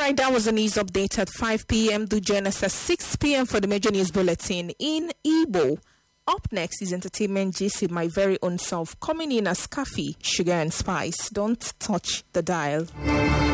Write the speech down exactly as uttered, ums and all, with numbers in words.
right, that was the news update at five p.m. Do join us at six p.m. for the major news bulletin in Igbo. Up next is Entertainment Gist with my very own self, coming in as coffee, sugar and spice. Don't touch the dial.